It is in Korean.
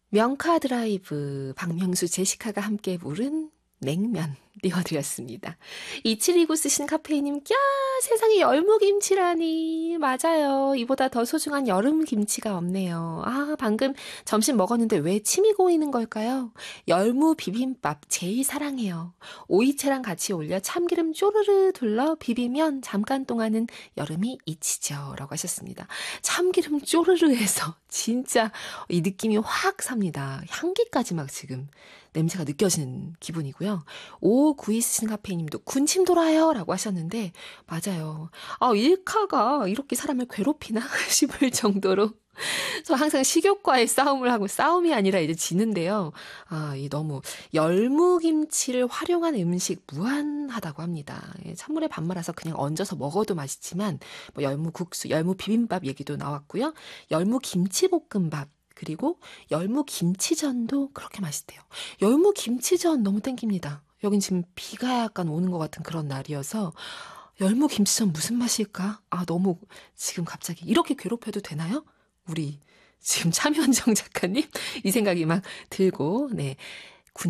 명카 드라이브 박명수 제시카가 함께 부른 냉면 띄워드렸습니다. 2729 쓰신 카페이님, 꺄! 세상에 열무김치라니. 맞아요. 이보다 더 소중한 여름김치가 없네요. 아, 방금 점심 먹었는데 왜 침이 고이는 걸까요? 열무 비빔밥 제일 사랑해요. 오이채랑 같이 올려 참기름 쪼르르 둘러 비비면 잠깐 동안은 여름이 잊히죠. 라고 하셨습니다. 참기름 쪼르르 해서 진짜 이 느낌이 확 삽니다. 향기까지 막 지금 냄새가 느껴지는 기분이고요. 5592 쓰신 카페이님도 군침 돌아요 라고 하셨는데 맞아요. 아, 일카가 이렇게 사람을 괴롭히나 싶을 정도로 저 항상 식욕과의 싸움을 하고 싸움이 아니라 이제 지는데요. 아, 이 너무 열무김치를 활용한 음식 무한하다고 합니다. 찬물에 밥 말아서 그냥 얹어서 먹어도 맛있지만 뭐 열무국수, 열무비빔밥 얘기도 나왔고요. 열무김치볶음밥 그리고 열무김치전도 그렇게 맛있대요. 열무김치전 너무 땡깁니다. 여긴 지금 비가 약간 오는 것 같은 그런 날이어서 열무김치전 무슨 맛일까? 아, 너무 지금 갑자기 이렇게 괴롭혀도 되나요? 우리 지금 참여한정 작가님 이 생각이 막 들고 네